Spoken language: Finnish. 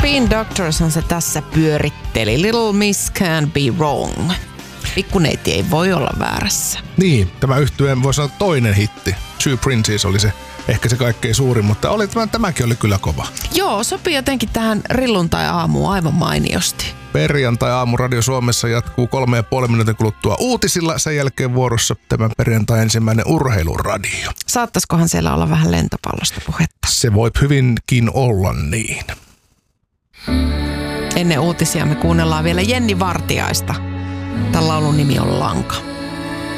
Spin Doctors on se tässä pyöritteli. Little Miss Can't Be Wrong. Pikkuneiti ei voi olla väärässä. Niin, tämä yhtyeen voi sanoa toinen hitti. Two Princes oli se ehkä se kaikkein suurin, mutta tämäkin oli kyllä kova. Joo, sopii jotenkin tähän rilluntai-aamuun aivan mainiosti. Perjantai-aamu Radio Suomessa jatkuu 3,5 minuutin kuluttua uutisilla. Sen jälkeen vuorossa tämän perjantai ensimmäinen urheiluradio. Saattaisikohan siellä olla vähän lentopallosta puhetta? Se voi hyvinkin olla niin. Ennen uutisia me kuunnellaan vielä Jenni Vartiaista. Tämän laulun nimi on Lanka.